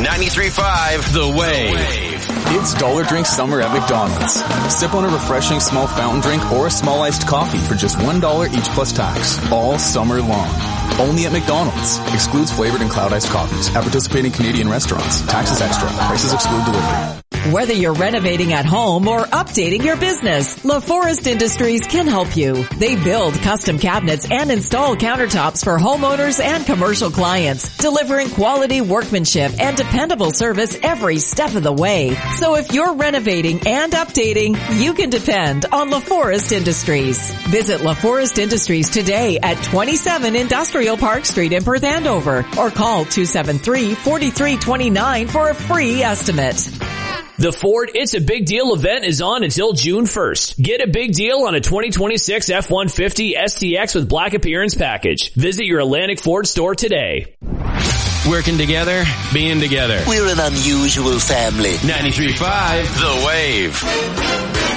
93.5 The Wave. It's Dollar Drink Summer at McDonald's. Sip on a refreshing small fountain drink or a small iced coffee for just $1 each plus tax. All summer long. Only at McDonald's. Excludes flavored and cloud iced coffees. At participating Canadian restaurants. Taxes extra. Prices exclude delivery. Whether you're renovating at home or updating your business, LaForest Industries can help you. They build custom cabinets and install countertops for homeowners and commercial clients, delivering quality workmanship and dependable service every step of the way. So if you're renovating and updating, you can depend on LaForest Industries. Visit LaForest Industries today at 27 Industrial Park Street in Perth Andover or call 273-4329 for a free estimate. The Ford It's a Big Deal event is on until June 1st. Get a big deal on a 2026 F-150 STX with black appearance package. Visit your Atlantic Ford store today. Working together, being together. We're an unusual family. 93.5 The Wave.